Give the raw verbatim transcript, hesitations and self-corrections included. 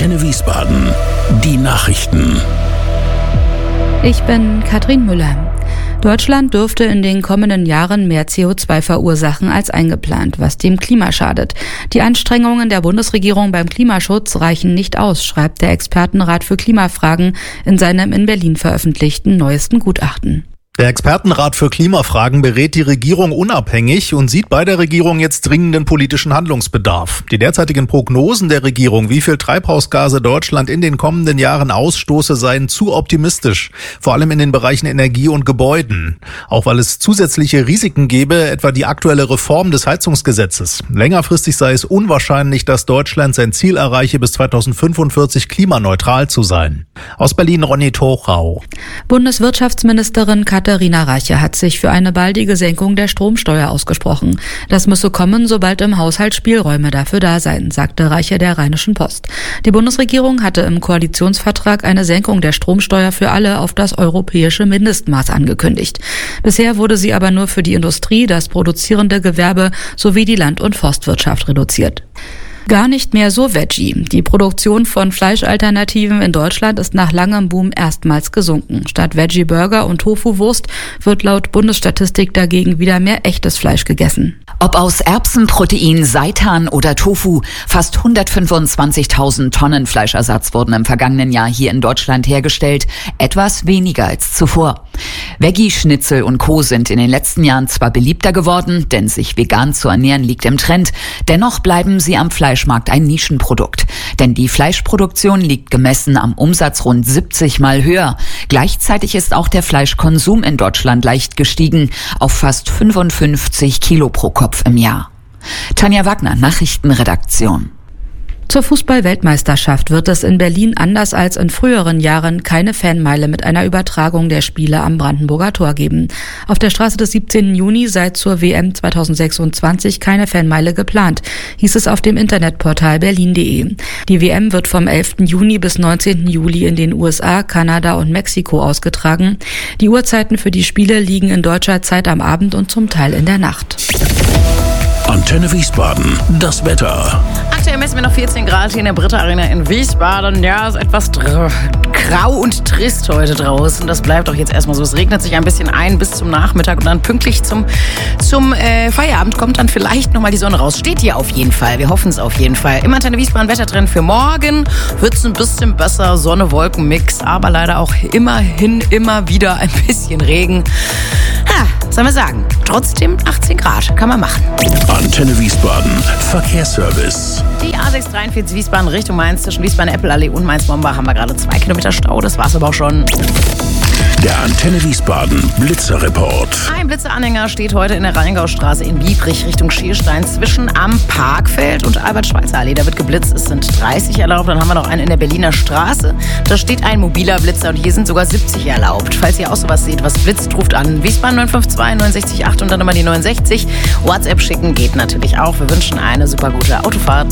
Antenne Wiesbaden. Die Nachrichten. Ich bin Katrin Müller. Deutschland dürfte in den kommenden Jahren mehr C O zwei verursachen als eingeplant, was dem Klima schadet. Die Anstrengungen der Bundesregierung beim Klimaschutz reichen nicht aus, schreibt der Expertenrat für Klimafragen in seinem in Berlin veröffentlichten neuesten Gutachten. Der Expertenrat für Klimafragen berät die Regierung unabhängig und sieht bei der Regierung jetzt dringenden politischen Handlungsbedarf. Die derzeitigen Prognosen der Regierung, wie viel Treibhausgase Deutschland in den kommenden Jahren ausstoße, seien zu optimistisch, vor allem in den Bereichen Energie und Gebäuden. Auch weil es zusätzliche Risiken gäbe, etwa die aktuelle Reform des Heizungsgesetzes. Längerfristig sei es unwahrscheinlich, dass Deutschland sein Ziel erreiche, bis zweitausendfünfundvierzig klimaneutral zu sein. Aus Berlin Ronny Tochau. Bundeswirtschaftsministerin Katharina Reiche hat sich für eine baldige Senkung der Stromsteuer ausgesprochen. Das müsse kommen, sobald im Haushalt Spielräume dafür da seien, sagte Reiche der Rheinischen Post. Die Bundesregierung hatte im Koalitionsvertrag eine Senkung der Stromsteuer für alle auf das europäische Mindestmaß angekündigt. Bisher wurde sie aber nur für die Industrie, das produzierende Gewerbe sowie die Land- und Forstwirtschaft reduziert. Gar nicht mehr so Veggie. Die Produktion von Fleischalternativen in Deutschland ist nach langem Boom erstmals gesunken. Statt Veggie-Burger und Tofu-Wurst wird laut Bundesstatistik dagegen wieder mehr echtes Fleisch gegessen. Ob aus Erbsenprotein, Seitan oder Tofu, fast hundertfünfundzwanzigtausend Tonnen Fleischersatz wurden im vergangenen Jahr hier in Deutschland hergestellt, etwas weniger als zuvor. Veggie-Schnitzel und Co. sind in den letzten Jahren zwar beliebter geworden, denn sich vegan zu ernähren liegt im Trend, dennoch bleiben sie am Fleischmarkt ein Nischenprodukt. Denn die Fleischproduktion liegt gemessen am Umsatz rund siebzig Mal höher. Gleichzeitig ist auch der Fleischkonsum in Deutschland leicht gestiegen, auf fast fünfundfünfzig Kilo pro Kopf im Jahr. Tanja Wagner, Nachrichtenredaktion. Zur Fußball-Weltmeisterschaft wird es in Berlin anders als in früheren Jahren keine Fanmeile mit einer Übertragung der Spiele am Brandenburger Tor geben. Auf der Straße des siebzehnten Juni sei zur W M zweitausendsechsundzwanzig keine Fanmeile geplant, hieß es auf dem Internetportal berlin punkt de. Die W M wird vom elften Juni bis neunzehnten Juli in den U S A, Kanada und Mexiko ausgetragen. Die Uhrzeiten für die Spiele liegen in deutscher Zeit am Abend und zum Teil in der Nacht. Antenne Wiesbaden. Das Wetter. Aktuell messen wir noch vierzehn Grad hier in der Britta Arena in Wiesbaden. Ja, ist etwas dr- grau und trist heute draußen. Das bleibt auch jetzt erstmal so. Es regnet sich ein bisschen ein bis zum Nachmittag und dann pünktlich zum, zum äh, Feierabend kommt dann vielleicht nochmal die Sonne raus. Steht hier auf jeden Fall. Wir hoffen es auf jeden Fall. Im Antenne Wiesbaden Wettertrend für morgen wird es ein bisschen besser. Sonne-Wolken-Mix, aber leider auch immerhin immer wieder ein bisschen Regen. Ha, was soll man sagen? Trotzdem achtzehn Grad kann man machen. Antenne Wiesbaden. Verkehrsservice. Die A sechs dreiundvierzig Wiesbaden Richtung Mainz zwischen Wiesbaden-Eppelallee und Mainz-Mombach haben wir gerade zwei Kilometer Stau. Das war's aber auch schon. Der Antenne Wiesbaden Blitzerreport. Ein Blitzeranhänger steht heute in der Rheingaustraße in Biebrich Richtung Schierstein zwischen am Parkfeld und Albert-Schweitzer-Allee. Da wird geblitzt, es sind dreißig erlaubt. Dann haben wir noch einen in der Berliner Straße. Da steht ein mobiler Blitzer und hier sind sogar siebzig erlaubt. Falls ihr auch sowas seht, was blitzt, ruft an. Wiesbaden neun fünf zwei neun sechs acht und dann nochmal die neunundsechzig. WhatsApp schicken geht natürlich auch. Wir wünschen eine super gute Autofahrt.